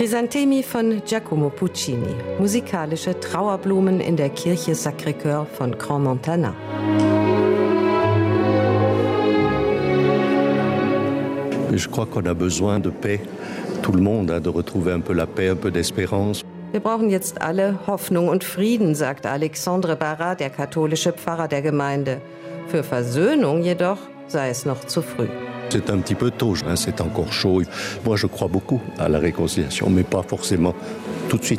Crisantemi von Giacomo Puccini. Musikalische Trauerblumen in der Kirche Sacré-Cœur von Crans-Montana. Je crois qu'on a besoin de paix. Tout le monde a de retrouver un peu la paix, un peu d'espérance. Wir brauchen jetzt alle Hoffnung und Frieden, sagt Alexandre Barra, der katholische Pfarrer der Gemeinde. Für Versöhnung jedoch sei es noch zu früh. C'est un petit peu tôt, c'est encore chaud. Moi, je crois beaucoup à la réconciliation, mais pas forcément tout de suite.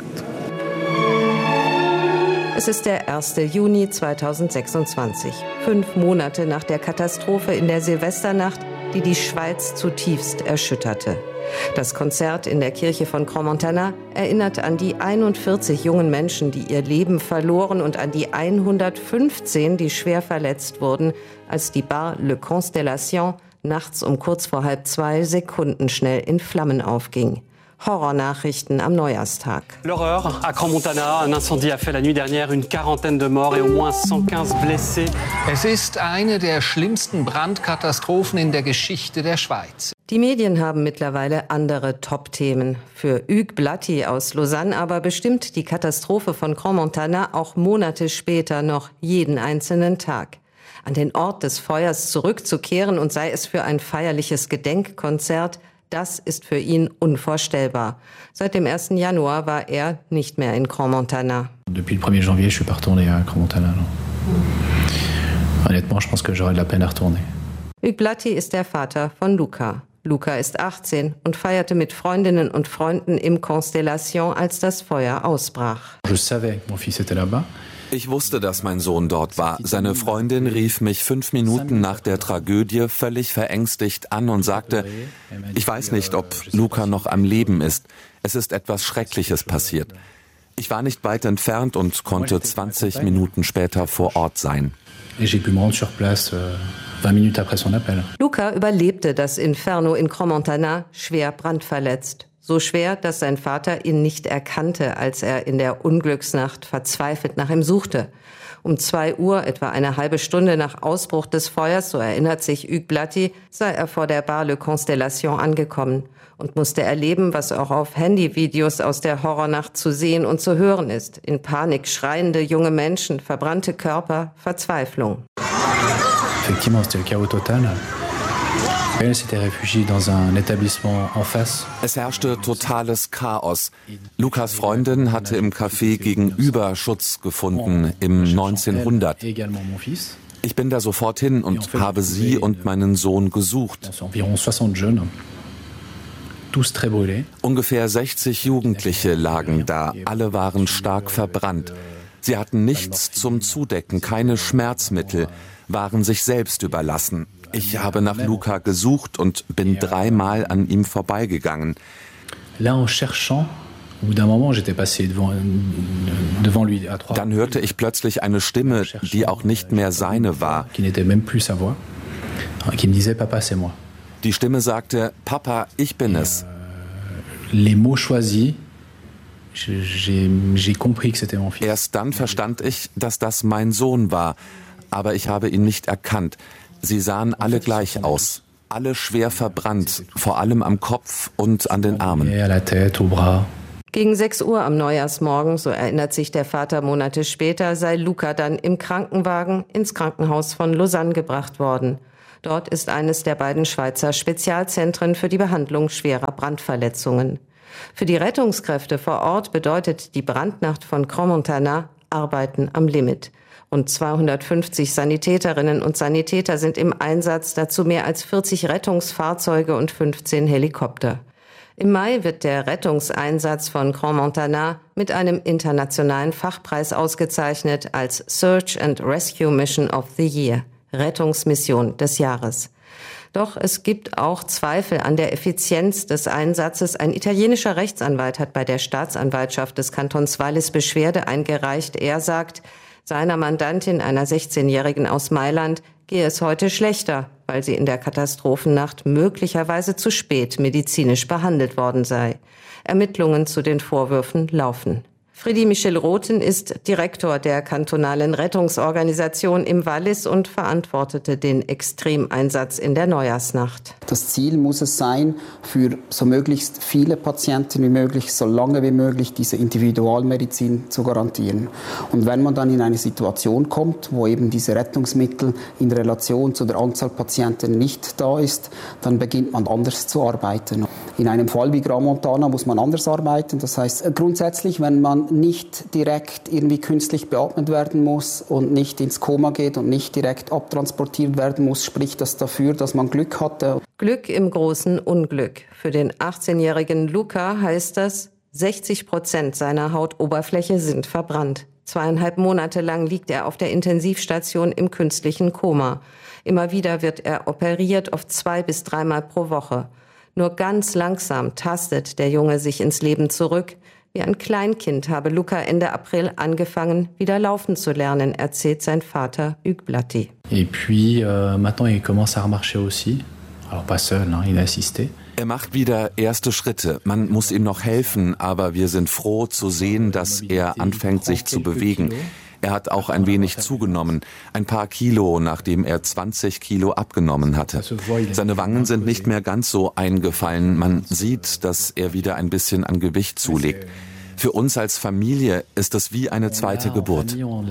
Es ist der 1. Juni 2026, 5 Monate nach der Katastrophe in der Silvesternacht, die die Schweiz zutiefst erschütterte. Das Konzert in der Kirche von Crans-Montana erinnert an die 41 jungen Menschen, die ihr Leben verloren, und an die 115, die schwer verletzt wurden, als die Bar Le Constellation nachts um kurz vor 1:30 sekundenschnell in Flammen aufging. Horrornachrichten am Neujahrstag. L'horreur à Crans-Montana. Un incendie a fait la nuit dernière une quarantaine de morts et au moins 115 blessés. Es ist eine der schlimmsten Brandkatastrophen in der Geschichte der Schweiz. Die Medien haben mittlerweile andere Top-Themen. Für Hugues Blatti aus Lausanne aber bestimmt die Katastrophe von Crans-Montana auch Monate später noch jeden einzelnen Tag. An den Ort des Feuers zurückzukehren, und sei es für ein feierliches Gedenkkonzert, das ist für ihn unvorstellbar. Seit dem 1. Januar war er nicht mehr in Crans-Montana. Depuis le 1er janvier, je suis pas retourné à Crans-Montana. Honnêtement, je pense que j'aurais de la peine à retourner. Hugues Blatti ist der Vater von Luca. Luca ist 18 und feierte mit Freundinnen und Freunden im Constellation, als das Feuer ausbrach. Je savais que mon fils était là-bas. Ich wusste, dass mein Sohn dort war. Seine Freundin rief mich 5 Minuten nach der Tragödie völlig verängstigt an und sagte, ich weiß nicht, ob Luca noch am Leben ist. Es ist etwas Schreckliches passiert. Ich war nicht weit entfernt und konnte 20 Minuten später vor Ort sein. Luca überlebte das Inferno in Crans-Montana, schwer brandverletzt. So schwer, dass sein Vater ihn nicht erkannte, als er in der Unglücksnacht verzweifelt nach ihm suchte. Um 2 Uhr, etwa eine halbe Stunde nach Ausbruch des Feuers, so erinnert sich Hugues Blatti, sei er vor der Bar Le Constellation angekommen und musste erleben, was auch auf Handyvideos aus der Horrornacht zu sehen und zu hören ist. In Panik schreiende junge Menschen, verbrannte Körper, Verzweiflung. Effectivement, c'était le chaos total. Elle s'était réfugiée dans un établissement en face. Es herrschte totales Chaos. Lukas Freundin hatte im Café gegenüber Schutz gefunden im 1900. Ich bin da sofort hin und habe sie und meinen Sohn gesucht. Ungefähr 60 Jugendliche lagen da. Alle waren stark verbrannt. Sie hatten nichts zum Zudecken, keine Schmerzmittel, waren sich selbst überlassen. Ich habe nach Luca gesucht und bin 3-mal an ihm vorbeigegangen. Dann hörte ich plötzlich eine Stimme, die auch nicht mehr seine war. Die Stimme sagte, Papa, ich bin es. Erst dann verstand ich, dass das mein Sohn war, aber ich habe ihn nicht erkannt. Sie sahen alle gleich aus, alle schwer verbrannt, vor allem am Kopf und an den Armen. Gegen 6 Uhr am Neujahrsmorgen, so erinnert sich der Vater Monate später, sei Luca dann im Krankenwagen ins Krankenhaus von Lausanne gebracht worden. Dort ist eines der beiden Schweizer Spezialzentren für die Behandlung schwerer Brandverletzungen. Für die Rettungskräfte vor Ort bedeutet die Brandnacht von Crans-Montana Arbeiten am Limit. Und 250 Sanitäterinnen und Sanitäter sind im Einsatz, dazu mehr als 40 Rettungsfahrzeuge und 15 Helikopter. Im Mai wird der Rettungseinsatz von Crans-Montana mit einem internationalen Fachpreis ausgezeichnet als Search and Rescue Mission of the Year, Rettungsmission des Jahres. Doch es gibt auch Zweifel an der Effizienz des Einsatzes. Ein italienischer Rechtsanwalt hat bei der Staatsanwaltschaft des Kantons Wallis Beschwerde eingereicht. Er sagt, seiner Mandantin, einer 16-Jährigen aus Mailand, gehe es heute schlechter, weil sie in der Katastrophennacht möglicherweise zu spät medizinisch behandelt worden sei. Ermittlungen zu den Vorwürfen laufen. Freddy Michel Rothen ist Direktor der kantonalen Rettungsorganisation im Wallis und verantwortete den Extremeinsatz in der Neujahrsnacht. Das Ziel muss es sein, für so möglichst viele Patienten wie möglich, so lange wie möglich diese Individualmedizin zu garantieren. Und wenn man dann in eine Situation kommt, wo eben diese Rettungsmittel in Relation zu der Anzahl Patienten nicht da ist, dann beginnt man anders zu arbeiten. In einem Fall wie Grand Montana muss man anders arbeiten. Das heißt, grundsätzlich, wenn man nicht direkt irgendwie künstlich beatmet werden muss und nicht ins Koma geht und nicht direkt abtransportiert werden muss, spricht das dafür, dass man Glück hatte. Glück im großen Unglück. Für den 18-jährigen Luca heißt das, 60% seiner Hautoberfläche sind verbrannt. 2,5 Monate lang liegt er auf der Intensivstation im künstlichen Koma. Immer wieder wird er operiert, oft 2- bis 3-mal pro Woche. Nur ganz langsam tastet der Junge sich ins Leben zurück. Wie ein Kleinkind habe Luca Ende April angefangen, wieder laufen zu lernen, erzählt sein Vater Hugues Blaty. Et puis, maintenant il commence à remarcher aussi. Alors pas seul, il est assisté. Er macht wieder erste Schritte. Man muss ihm noch helfen, aber wir sind froh zu sehen, dass er anfängt, sich zu bewegen. Er hat auch ein wenig zugenommen, ein paar Kilo, nachdem er 20 Kilo abgenommen hatte. Seine Wangen sind nicht mehr ganz so eingefallen. Man sieht, dass er wieder ein bisschen an Gewicht zulegt. Für uns als Familie ist es wie eine zweite Geburt. On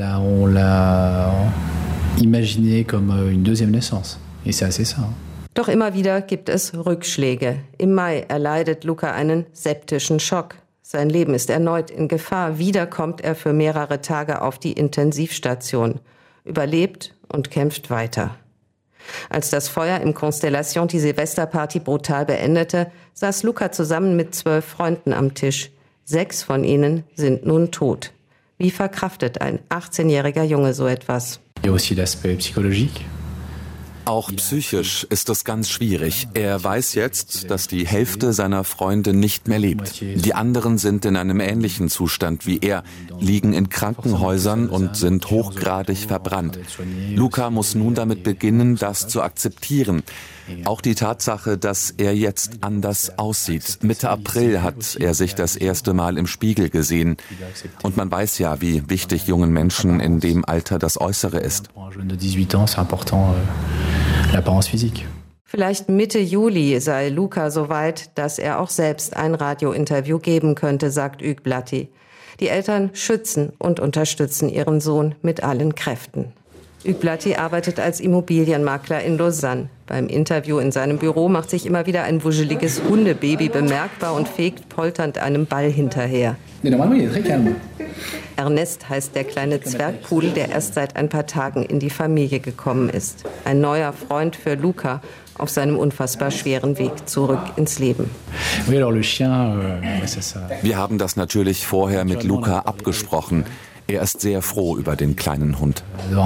l'a imaginé comme une deuxième naissance. Et c'est assez ça. Doch immer wieder gibt es Rückschläge. Im Mai erleidet Luca einen septischen Schock. Sein Leben ist erneut in Gefahr. Wieder kommt er für mehrere Tage auf die Intensivstation, überlebt und kämpft weiter. Als das Feuer im Constellation die Silvesterparty brutal beendete, saß Luca zusammen mit 12 Freunden am Tisch. 6 von ihnen sind nun tot. Wie verkraftet ein 18-jähriger Junge so etwas? Il y a aussi l'aspect psychologique. Auch psychisch ist es ganz schwierig. Er weiß jetzt, dass die Hälfte seiner Freunde nicht mehr lebt. Die anderen sind in einem ähnlichen Zustand wie er, liegen in Krankenhäusern und sind hochgradig verbrannt. Luca muss nun damit beginnen, das zu akzeptieren. Auch die Tatsache, dass er jetzt anders aussieht. Mitte April hat er sich das erste Mal im Spiegel gesehen. Und man weiß ja, wie wichtig jungen Menschen in dem Alter das Äußere ist. Vielleicht Mitte Juli sei Luca so weit, dass er auch selbst ein Radiointerview geben könnte, sagt Hugues Blaty. Die Eltern schützen und unterstützen ihren Sohn mit allen Kräften. Hugues Blaty arbeitet als Immobilienmakler in Lausanne. Beim Interview in seinem Büro macht sich immer wieder ein wuscheliges Hundebaby bemerkbar und fegt polternd einem Ball hinterher. Ernest heißt der kleine Zwergpudel, der erst seit ein paar Tagen in die Familie gekommen ist. Ein neuer Freund für Luca auf seinem unfassbar schweren Weg zurück ins Leben. Wir haben das natürlich vorher mit Luca abgesprochen. Er ist sehr froh über den kleinen Hund.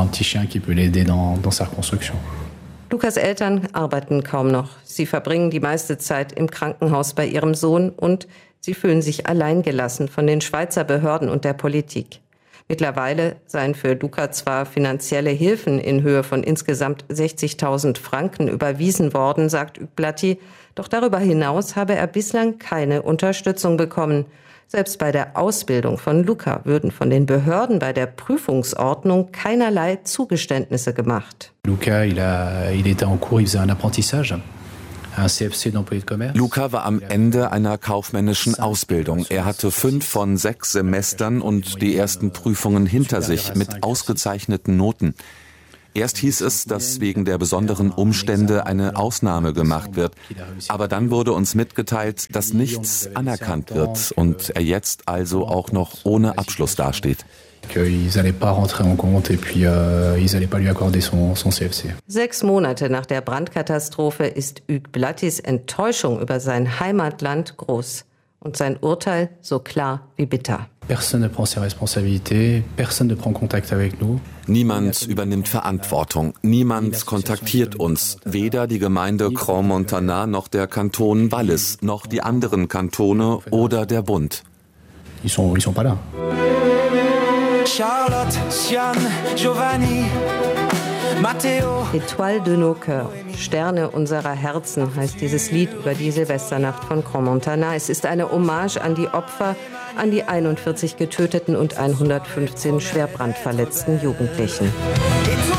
Lukas Eltern arbeiten kaum noch. Sie verbringen die meiste Zeit im Krankenhaus bei ihrem Sohn und sie fühlen sich alleingelassen von den Schweizer Behörden und der Politik. Mittlerweile seien für Luca zwar finanzielle Hilfen in Höhe von insgesamt 60.000 Franken überwiesen worden, sagt Hugues Blaty, doch darüber hinaus habe er bislang keine Unterstützung bekommen. Selbst bei der Ausbildung von Luca würden von den Behörden bei der Prüfungsordnung keinerlei Zugeständnisse gemacht. Luca, il était en cours, il faisait un apprentissage. Luca war am Ende einer kaufmännischen Ausbildung. Er hatte 5 von 6 Semestern und die ersten Prüfungen hinter sich mit ausgezeichneten Noten. Erst hieß es, dass wegen der besonderen Umstände eine Ausnahme gemacht wird. Aber dann wurde uns mitgeteilt, dass nichts anerkannt wird und er jetzt also auch noch ohne Abschluss dasteht. 6 Monate nach der Brandkatastrophe ist Hugues Blatys Enttäuschung über sein Heimatland groß und sein Urteil so klar wie bitter. Niemand übernimmt Verantwortung, niemand kontaktiert uns, weder die Gemeinde Grand Montana noch der Kanton Wallis, noch die anderen Kantone oder der Bund. Ils sont pas là. Charlotte, Sian, Giovanni, Matteo. Étoile de nos cœurs, Sterne unserer Herzen heißt dieses Lied über die Silvesternacht von Grand Montana. Es ist eine Hommage an die Opfer, an die 41 getöteten und 115 schwer brandverletzten Jugendlichen.